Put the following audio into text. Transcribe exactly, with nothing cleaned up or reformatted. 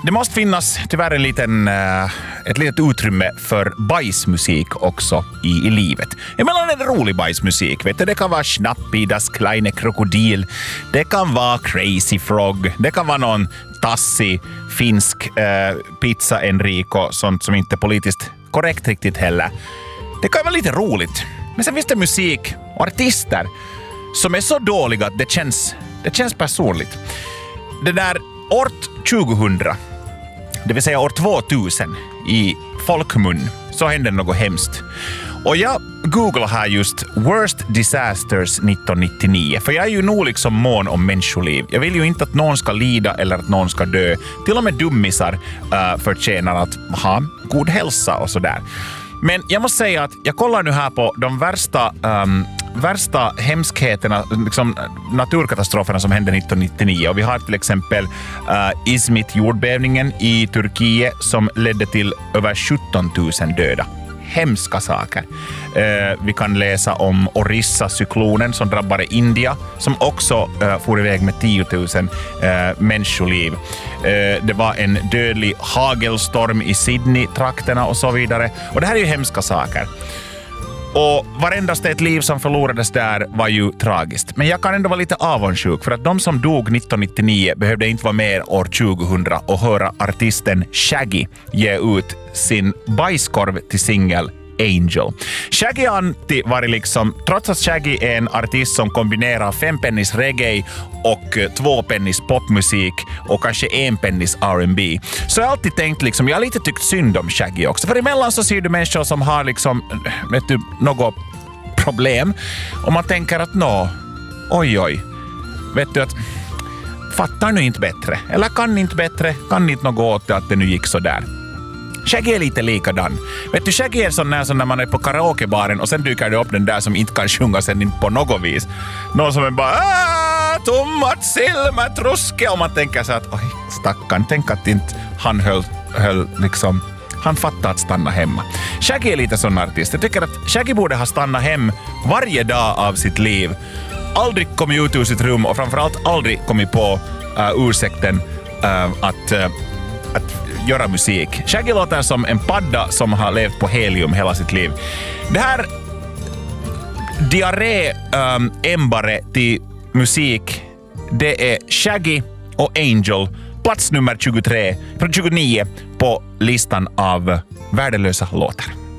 det måste finnas tyvärr en liten, uh, ett litet utrymme för bajsmusik också i, i livet. Emellan är det rolig bajsmusik. Vet du? Det kan vara Schnappi, Das kleine Krokodil. Det kan vara Crazy Frog. Det kan vara någon tassig finsk uh, pizza Enrico. Sånt som inte är politiskt korrekt riktigt heller. Det kan vara lite roligt. Men sen finns det musik och artister som är så dåliga att det känns, det känns personligt. Det där år tjugohundra, det vill säga år tvåtusen i folkmun, så hände något hemskt. Och jag googlar här just Worst Disasters nittonhundranittionio, för jag är ju nog liksom mån om människoliv. Jag vill ju inte att någon ska lida eller att någon ska dö. Till och med dummisar uh, förtjänar att ha god hälsa och sådär. Men jag måste säga att jag kollar nu här på de värsta, um, värsta hemskheterna, liksom naturkatastroferna som hände nittonhundranittionio. Och vi har till exempel uh, Izmit-jordbävningen i Turkiet som ledde till över sjutton tusen döda. Hemska saker. Uh, vi kan läsa om Orissa-cyklonen som drabbade India, som också uh, for iväg med tio tusen uh, människoliv. Uh, det var en dödlig hagelstorm i Sydney-trakterna och så vidare. Och det här är ju hemska saker. Och varendaste ett liv som förlorades där var ju tragiskt. Men jag kan ändå vara lite avundsjuk, för att de som dog nittonhundranittionio behövde inte vara med år tjugohundra och höra artisten Shaggy ge ut sin bajskorv till singel Angel. Shaggy har alltid varit liksom, trots att Shaggy är en artist som kombinerar fempennis reggae och tvåpennis popmusik och kanske enpennis R and B, så jag har alltid tänkt liksom, jag har lite tyckt synd om Shaggy också. För emellan så ser du människor som har liksom, vet du, något problem och man tänker att nå, oj oj, vet du att fattar nu inte bättre, eller kan inte bättre, kan inte något åt att det nu gick så där. Shaggy är lite likadan. Vet du, Shaggy är sån där som när man är på karaokebaren och sen dyker det upp den där som inte kan sjunga sen inte på något vis. Någon som är bara aah, tommat silmatruske, och man tänker så att oj, stackarn, tänk att inte han höll, höll liksom, han fattar att stanna hemma. Shaggy är lite sån artist. Jag tycker att Shaggy borde ha stannat hem varje dag av sitt liv. Aldrig kommit ut ur sitt rum och framförallt aldrig kommit på uh, ursäkten uh, att uh, att göra musik. Shaggy låter som en padda som har levt på helium hela sitt liv. Det här diarré-ämbare um, till musik, det är Shaggy och Angel, plats nummer tjugotre, tjugonio på listan av värdelösa låtar.